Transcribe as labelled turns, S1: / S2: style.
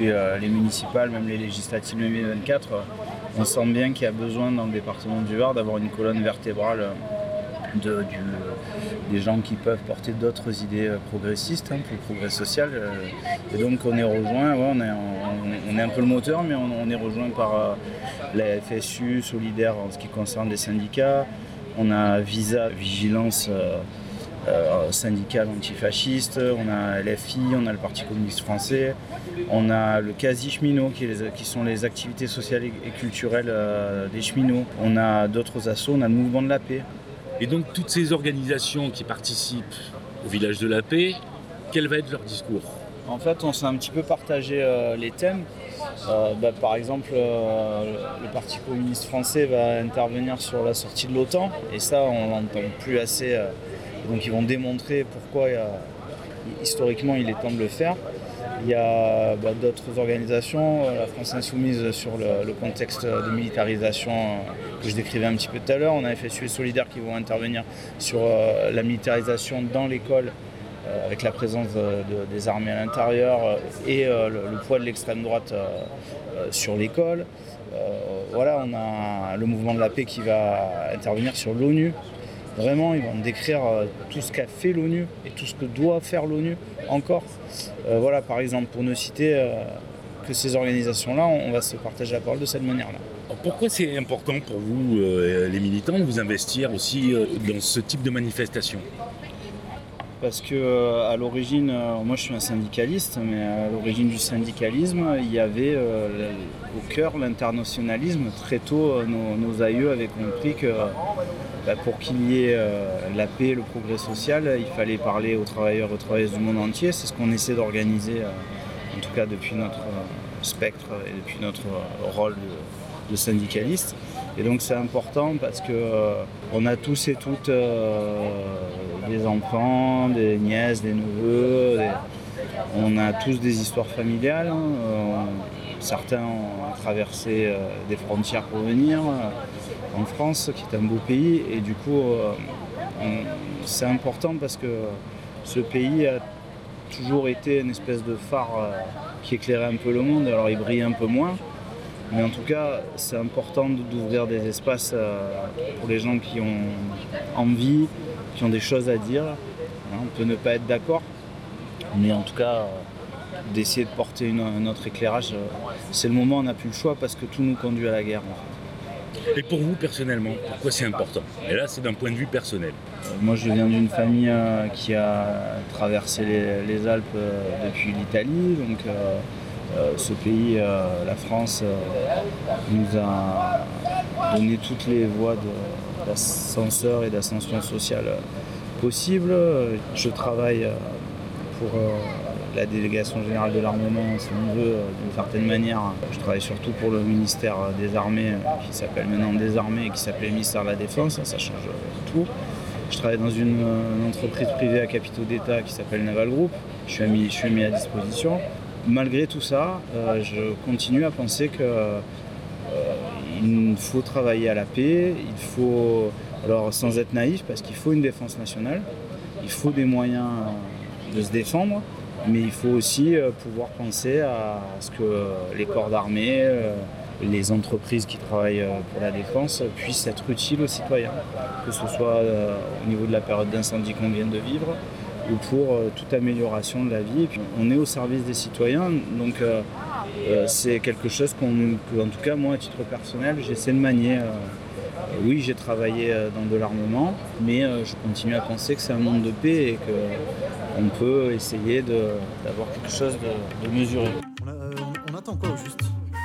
S1: Les municipales, même les législatives 2024, on sent bien qu'il y a besoin dans le département du Var d'avoir une colonne vertébrale des gens qui peuvent porter d'autres idées progressistes, pour le progrès social. Et donc on est rejoint, on est un peu le moteur, mais on est rejoint par la FSU, Solidaire en ce qui concerne les syndicats. On a Visa, Vigilance syndicale antifasciste, on a LFI, on a le Parti communiste français, on a le CASI cheminots qui sont les activités sociales et culturelles des cheminots. On a d'autres assos, on a le mouvement de la paix.
S2: Et donc toutes ces organisations qui participent au village de la paix, quel va être leur discours ?
S1: En fait, on s'est un petit peu partagé les thèmes. Par exemple, le Parti communiste français va intervenir sur la sortie de l'OTAN, et ça, on l'entend plus assez. Donc ils vont démontrer pourquoi historiquement il est temps de le faire. Il y a d'autres organisations, la France Insoumise sur le contexte de militarisation que je décrivais un petit peu tout à l'heure. On a FSU et Solidaire qui vont intervenir sur la militarisation dans l'école avec la présence des armées à l'intérieur et le poids de l'extrême droite sur l'école. On a le mouvement de la paix qui va intervenir sur l'ONU. Vraiment, ils vont décrire tout ce qu'a fait l'ONU et tout ce que doit faire l'ONU encore. Par exemple, pour ne citer que ces organisations-là, on va se partager la parole de cette manière-là.
S2: Pourquoi c'est important pour vous, les militants, de vous investir aussi dans ce type de manifestation ?
S1: Parce que à l'origine, moi je suis un syndicaliste, mais à l'origine du syndicalisme, il y avait au cœur l'internationalisme. Très tôt, nos aïeux avaient compris que pour qu'il y ait la paix, le progrès social, il fallait parler aux travailleurs et aux travailleuses du monde entier. C'est ce qu'on essaie d'organiser, en tout cas depuis notre spectre et depuis notre rôle de syndicaliste. Et donc c'est important parce qu'on a tous et toutes des enfants, des nièces, des neveux, on a tous des histoires familiales. Certains ont traversé des frontières pour venir en France, qui est un beau pays. Et du coup, c'est important parce que ce pays a toujours été une espèce de phare qui éclairait un peu le monde. Alors il brille un peu moins. Mais en tout cas, c'est important d'ouvrir des espaces pour les gens qui ont envie, qui ont des choses à dire. On peut ne pas être d'accord, mais en tout cas, d'essayer de porter un autre éclairage, c'est le moment, on n'a plus le choix parce que tout nous conduit à la guerre.
S2: Et pour vous, personnellement, pourquoi c'est important ? Et là, c'est d'un point de vue personnel.
S1: Moi, je viens d'une famille qui a traversé les Alpes depuis l'Italie, donc ce pays, la France, nous a donné toutes les voies d'ascenseur et d'ascension sociale possibles. Je travaille pour la délégation générale de l'armement, si on veut, d'une certaine manière. Je travaille surtout pour le ministère des Armées, qui s'appelle maintenant des Armées et qui s'appelait ministère de la Défense, ça change tout. Je travaille dans une entreprise privée à capitaux d'État qui s'appelle Naval Group. Je suis mis à disposition. Malgré tout ça, je continue à penser qu'il faut travailler à la paix, il faut, alors sans être naïf, parce qu'il faut une défense nationale, il faut des moyens de se défendre, mais il faut aussi pouvoir penser à ce que les corps d'armée, les entreprises qui travaillent pour la défense puissent être utiles aux citoyens, que ce soit au niveau de la période d'incendie qu'on vient de vivre, ou pour toute amélioration de la vie. Et puis, on est au service des citoyens, donc c'est quelque chose que, en tout cas, moi, à titre personnel, j'essaie de manier. Oui, j'ai travaillé dans de l'armement, mais je continue à penser que c'est un monde de paix et qu'on peut essayer d'avoir quelque chose de mesuré.
S3: On attend quoi au juste ?